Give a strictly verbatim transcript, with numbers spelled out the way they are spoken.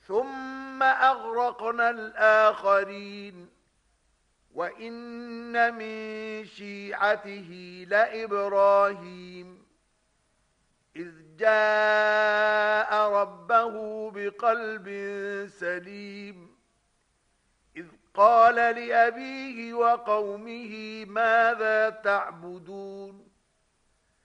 ثم أغرقنا الآخرين وإن من شيعته لإبراهيم إذ جاء ربه بقلب سليم إذ قال لأبيه وقومه ماذا تعبدون